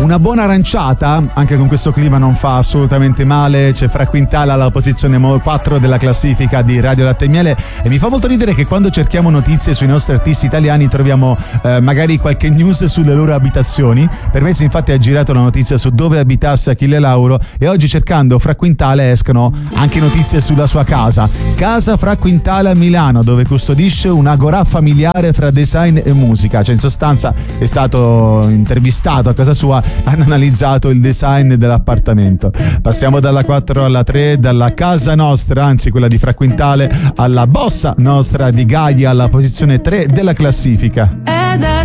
Una buona aranciata, anche con questo clima non fa assolutamente male. C'è Fra Quintale alla posizione 4 della classifica di Radio Latte e Miele, e mi fa molto ridere che quando cerchiamo notizie sui nostri artisti italiani troviamo magari qualche news sulle loro abitazioni. Per me si infatti ha girato la notizia su dove abitasse Achille Lauro, e oggi cercando Fra Quintale escono anche notizie sulla sua casa Fra Quintale a Milano, dove custodisce un'agorà familiare fra design e musica. Cioè in sostanza è stato intervistato a casa sua, hanno analizzato il design dell'appartamento. Passiamo dalla 4 alla 3, dalla casa nostra, anzi quella di Fra Quintale, alla bossa nostra di Gaia alla posizione 3 della classifica.